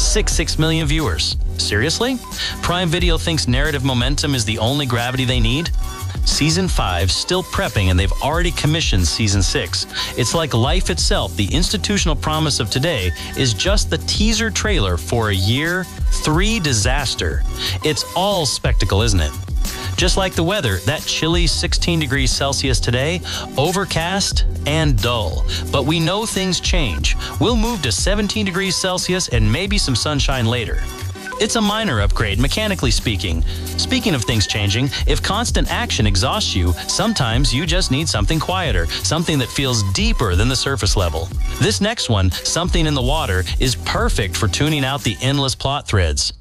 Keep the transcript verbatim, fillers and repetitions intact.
six point six million viewers. Seriously? Prime Video thinks narrative momentum is the only gravity they need? Season five still prepping, and they've already commissioned Season six. It's like life itself. The institutional promise of today is just the teaser trailer for a year three disaster. It's all spectacle, isn't it? Just like the weather, that chilly sixteen degrees Celsius today, overcast and dull. But we know things change. We'll move to seventeen degrees Celsius and maybe some sunshine later. It's a minor upgrade, mechanically speaking. Speaking of things changing, if constant action exhausts you, sometimes you just need something quieter, something that feels deeper than the surface level. This next one, Something in the Water, is perfect for tuning out the endless plot threads.